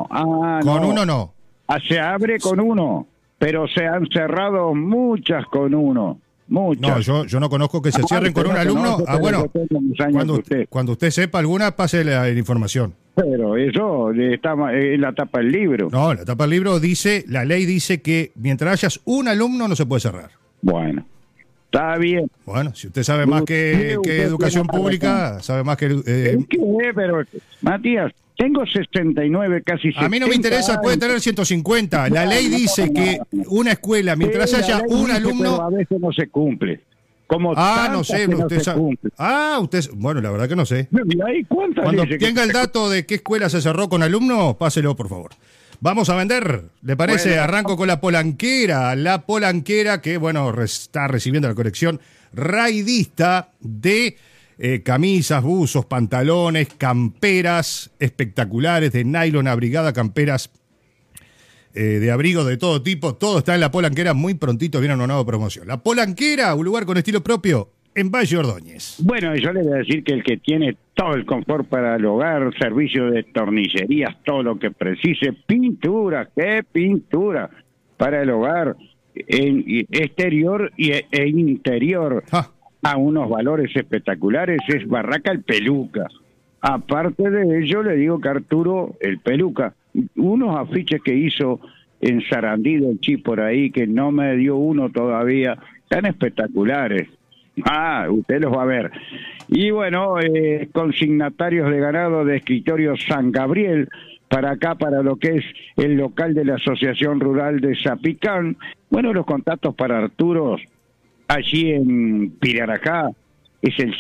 uno. Con No. uno no. Se abre con uno, pero se han cerrado muchas con uno. Muchas. No, yo no conozco que se cierren con un alumno. Bueno, cuando usted sepa alguna, pase la información. Pero eso está en la tapa del libro. No, la tapa del libro dice, la ley dice que mientras hayas un alumno no se puede cerrar. Bueno, está bien. Bueno, si usted sabe más que educación pública, sabe más que... Pero, Matías, tengo 69, casi 70. A mí no me interesa, puede tener 150. La ley dice que una escuela, mientras haya un alumno... Pero a veces no se cumple. Como no sé, usted sabe. Bueno, la verdad que no sé. Cuando tenga el dato de qué escuela se cerró con alumnos, páselo, por favor. Vamos a vender, ¿le parece? Bueno, arranco con la Polanquera. La Polanquera que, bueno, está recibiendo la colección raidista de camisas, buzos, pantalones, camperas espectaculares de nylon abrigada, camperas de abrigo de todo tipo. Todo está en la Polanquera. Muy prontito viene una nueva promoción. La Polanquera, un lugar con estilo propio en Valle Ordóñez. Bueno, yo le voy a decir que el que tiene todo el confort para el hogar, servicio de tornillerías, todo lo que precise, pintura, qué pintura para el hogar, en exterior e interior, a unos valores espectaculares, es Barraca el Peluca. Aparte de ello, le digo que Arturo el Peluca, unos afiches que hizo en Sarandí del Chi por ahí, que no me dio uno todavía, tan espectaculares. Usted los va a ver. Y bueno, consignatarios de ganado de Escritorio San Gabriel, para acá, para lo que es el local de la Asociación Rural de Zapicán. Bueno, los contactos para Arturo, allí en Pirarajá, es el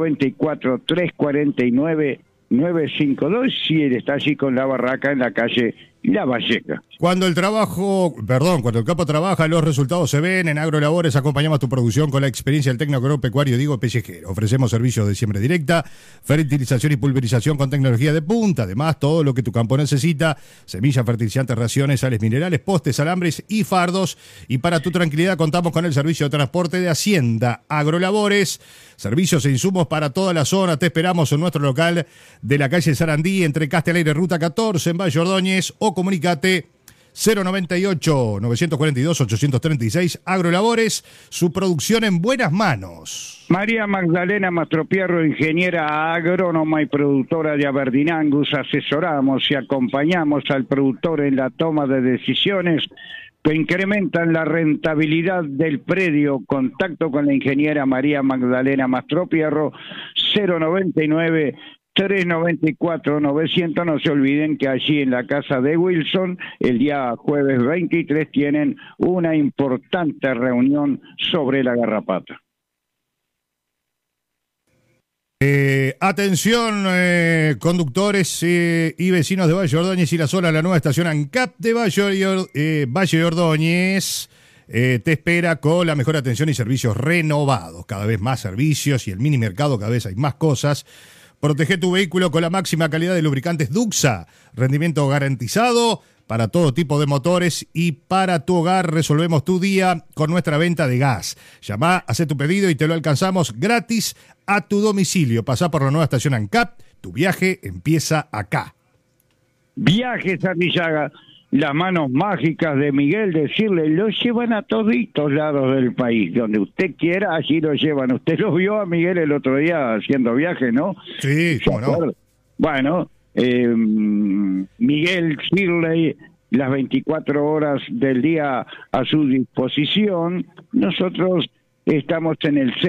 094-349-952, y él está allí con la barraca en la calle La Valleca. Cuando el campo trabaja, los resultados se ven. En Agrolabores acompañamos tu producción con la experiencia del técnico agropecuario Diego Pellejero. Ofrecemos servicios de siembra directa, fertilización y pulverización con tecnología de punta. Además, todo lo que tu campo necesita: semillas, fertilizantes, raciones, sales minerales, postes, alambres y fardos. Y para tu tranquilidad contamos con el servicio de transporte de Hacienda Agrolabores. Servicios e insumos para toda la zona. Te esperamos en nuestro local de la calle Sarandí, entre Castelar y Ruta 14, en Valle Ordóñez, o comunicate 098-942-836. Agrolabores, su producción en buenas manos. María Magdalena Mastropierro, ingeniera agrónoma y productora de Aberdeen Angus. Asesoramos y acompañamos al productor en la toma de decisiones que incrementan la rentabilidad del predio. Contacto con la ingeniera María Magdalena Mastropierro, 099-394-900. No se olviden que allí en la casa de Wilson, el día jueves 23, tienen una importante reunión sobre la garrapata. Atención, conductores y vecinos de Valle Ordóñez y la zona, la nueva estación ANCAP de Valle Ordóñez te espera con la mejor atención y servicios renovados. Cada vez más servicios y el mini mercado, cada vez hay más cosas. Protege tu vehículo con la máxima calidad de lubricantes Duxa. Rendimiento garantizado para todo tipo de motores, y para tu hogar resolvemos tu día con nuestra venta de gas. Llamá, hacé tu pedido y te lo alcanzamos gratis a tu domicilio. Pasá por la nueva estación ANCAP. Tu viaje empieza acá. Viajes Arrillaga, las manos mágicas de Miguel, decirle, lo llevan a toditos lados del país. Donde usted quiera, allí lo llevan. Usted lo vio a Miguel el otro día haciendo viaje, ¿no? Sí, cómo no. Bueno, Miguel Shirley, las 24 horas del día a su disposición. Nosotros estamos en el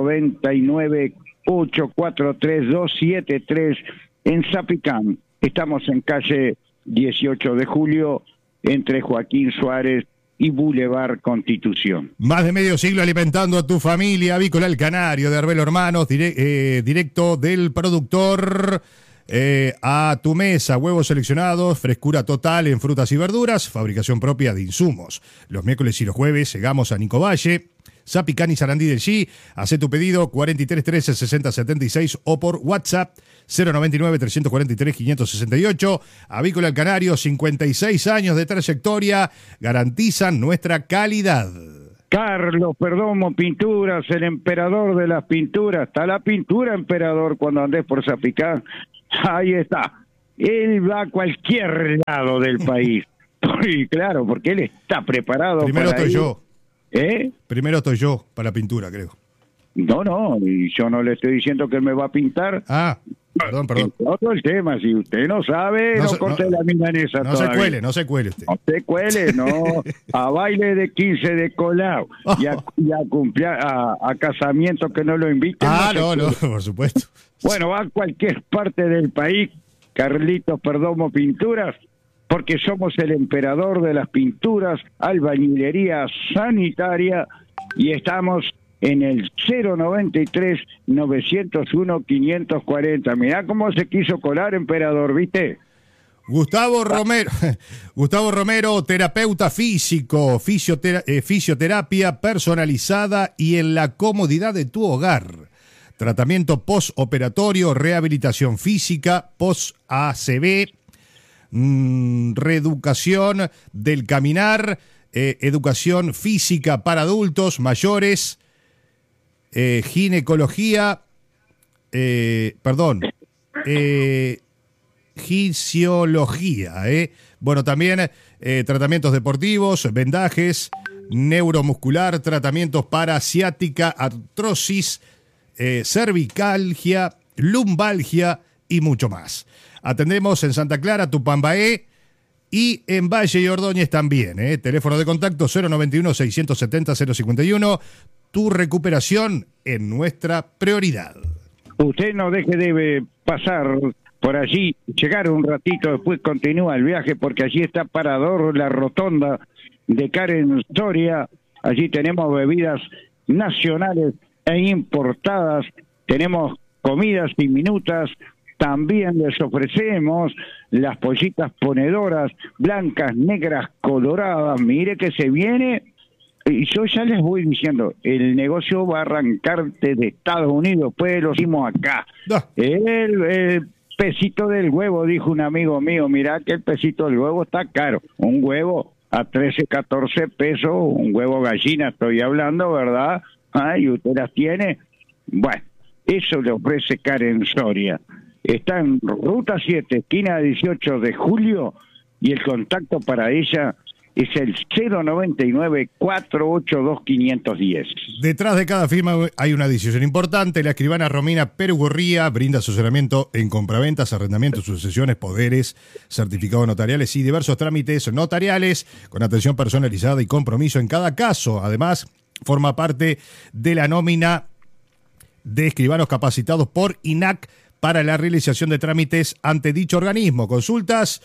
099-843-273 en Zapicán. Estamos en calle 18 de Julio, entre Joaquín Suárez y Boulevard Constitución. Más de medio siglo alimentando a tu familia. Avícola El Canario de Arbelo Hermanos, directo del productor a tu mesa. Huevos seleccionados, frescura total en frutas y verduras, fabricación propia de insumos. Los miércoles y los jueves llegamos a Nico Valle, Zapicán y Sarandí del Chi. Hacé tu pedido 43 13 60 76 o por WhatsApp 099 343 568. Avícola El Canario, 56 años de trayectoria, garantizan nuestra calidad. Carlos Perdomo Pinturas, el emperador de las pinturas. Está la pintura emperador cuando andés por Zapicán. Ahí está. él va a cualquier lado del país. Y claro, porque él está preparado Primero para estoy ir. yo. ¿Eh? Primero estoy yo para pintura, creo. No, y yo no le estoy diciendo que él me va a pintar. Ah, perdón. Es otro el tema, si usted no sabe, no corte la milanesa no todavía. No se cuele usted. No se cuele, no. A baile de 15 de colado y a casamiento que no lo inviten. No, por supuesto. Bueno, va a cualquier parte del país, Carlitos Perdomo Pinturas, porque somos el emperador de las pinturas, albañilería sanitaria, y estamos en el 093-901-540. Mirá cómo se quiso colar, emperador, ¿viste? Gustavo Romero, terapeuta físico, fisioterapia personalizada y en la comodidad de tu hogar. Tratamiento postoperatorio, rehabilitación física, post-ACV, reeducación del caminar, educación física para adultos mayores, ginecología, fisiología, bueno, también tratamientos deportivos, vendajes, neuromuscular, tratamientos para ciática, artrosis, cervicalgia, lumbalgia y mucho más. Atendemos en Santa Clara, Tupambaé y en Valle y Ordóñez también. Teléfono de contacto 091-670-051. Tu recuperación en nuestra prioridad. Usted no deje de pasar por allí, llegar un ratito, después continúa el viaje, porque allí está Parador, la rotonda de Karen Soria. Allí tenemos bebidas nacionales e importadas, tenemos comidas diminutas, también les ofrecemos las pollitas ponedoras, blancas, negras, coloradas. Mire que se viene, y yo ya les voy diciendo, el negocio va a arrancar desde Estados Unidos, pues lo hicimos acá. El pesito del huevo, dijo un amigo mío, mirá que el pesito del huevo está caro, un huevo a 13, 14 pesos, un huevo gallina estoy hablando, ¿verdad? Y usted las tiene. Bueno, eso le ofrece Karen Soria. Está en Ruta 7, esquina 18 de julio, y el contacto para ella es el 099-482-510. Detrás de cada firma hay una decisión importante. La escribana Romina Perugorría brinda asesoramiento en compraventas, arrendamientos, sucesiones, poderes, certificados notariales y diversos trámites notariales con atención personalizada y compromiso en cada caso. Además, forma parte de la nómina de escribanos capacitados por INAC para la realización de trámites ante dicho organismo. Consultas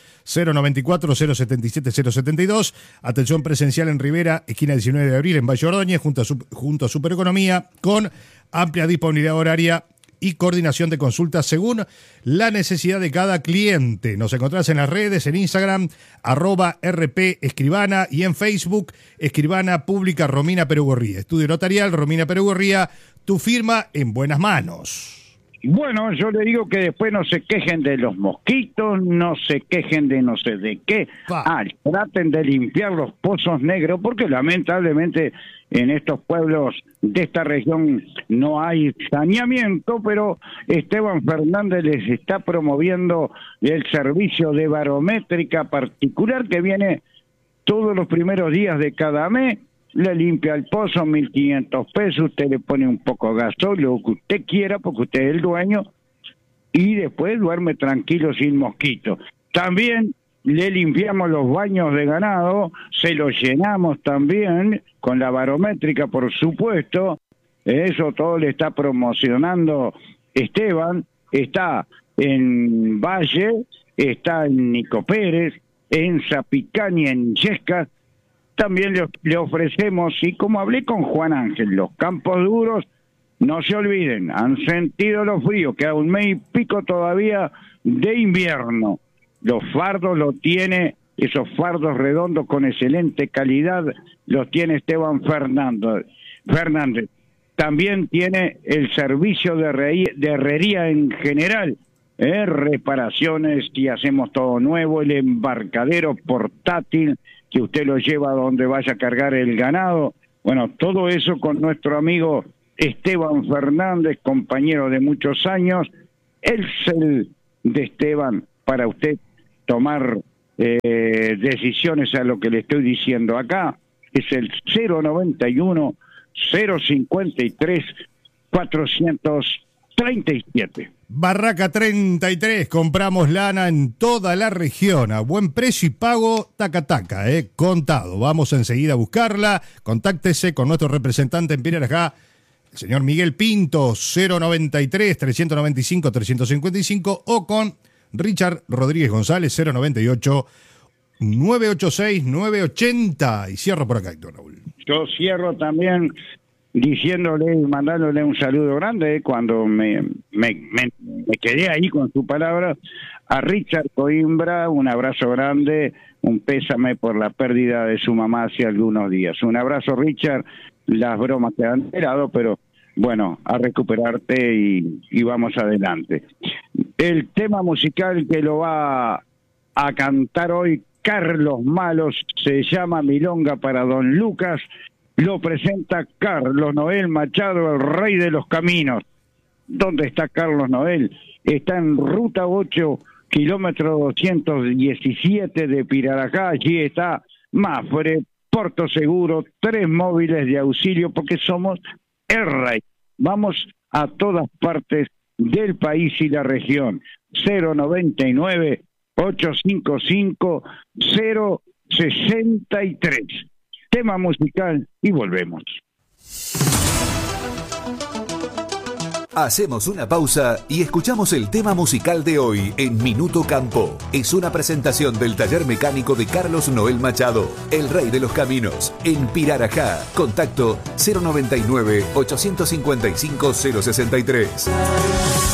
094-077-072. Atención presencial en Rivera, esquina 19 de abril, en Valle Ordóñez, junto a Supereconomía, con amplia disponibilidad horaria y coordinación de consultas según la necesidad de cada cliente. Nos encontrás en las redes, en Instagram, @RPEscribana, y en Facebook, Escribana Pública Romina Perugorría. Estudio notarial Romina Perugorría, tu firma en buenas manos. Bueno, yo le digo que después no se quejen de los mosquitos, no se quejen de no sé de qué. Traten de limpiar los pozos negros, porque lamentablemente en estos pueblos de esta región no hay saneamiento, pero Esteban Fernández les está promoviendo el servicio de barométrica particular que viene todos los primeros días de cada mes. Le limpia el pozo, 1.500 pesos, usted le pone un poco de gasol, lo que usted quiera, porque usted es el dueño, y después duerme tranquilo sin mosquitos. También le limpiamos los baños de ganado, se los llenamos también, con la barométrica, por supuesto. Eso todo le está promocionando Esteban. Está en Valle, está en Nico Pérez, en Zapicán y en Yescas. También le ofrecemos, y como hablé con Juan Ángel, los campos duros, no se olviden, han sentido los fríos, queda un mes y pico todavía de invierno. Los fardos los tiene, esos fardos redondos con excelente calidad, los tiene Esteban Fernández. También tiene el servicio de herrería en general, reparaciones, y hacemos todo nuevo, el embarcadero portátil, que usted lo lleva a donde vaya a cargar el ganado. Bueno, todo eso con nuestro amigo Esteban Fernández, compañero de muchos años. El cel de Esteban para usted tomar decisiones a lo que le estoy diciendo acá. Es el 091 053 437. Barraca 33, compramos lana en toda la región, a buen precio y pago taca taca, contado. Vamos enseguida a buscarla, contáctese con nuestro representante en Pirarajá, el señor Miguel Pinto, 093 395 355, o con Richard Rodríguez González, 098 986 980. Y cierro por acá, Héctor Raúl. Yo cierro también diciéndole y mandándole un saludo grande cuando me quedé ahí con su palabra a Richard Coimbra, un abrazo grande, un pésame por la pérdida de su mamá hace algunos días. Un abrazo, Richard, las bromas te han esperado, pero bueno, a recuperarte y vamos adelante. El tema musical que lo va a cantar hoy Carlos Malos se llama Milonga para Don Lucas. Lo presenta Carlos Noel Machado, el rey de los caminos. ¿Dónde está Carlos Noel? Está en Ruta 8, kilómetro 217 de Pirarajá. Allí está Mafre, Porto Seguro, 3 móviles de auxilio, porque somos el rey. Vamos a todas partes del país y la región. 099 855 063. Tema musical y volvemos. Hacemos una pausa y escuchamos el tema musical de hoy en Minuto Campo. Es una presentación del taller mecánico de Carlos Noel Machado, el rey de los caminos, en Pirarajá. Contacto 099 855 063.